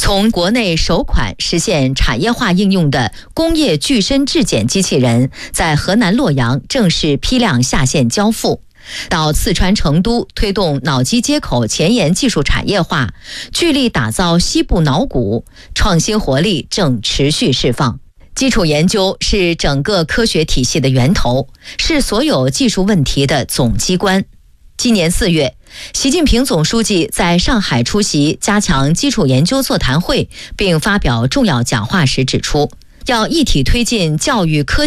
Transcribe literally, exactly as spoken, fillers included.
从国内首款实现产业化应用的工业具身质检机器人，在河南洛阳正式批量下线交付，到四川成都推动脑机接口前沿技术产业化，聚力打造西部脑骨，创新活力正持续释放。基础研究是整个科学体系的源头，是所有技术问题的总机关。今年四月，习近平总书记在上海出席加强基础研究座谈会并发表重要讲话时指出，要一体推进教育科技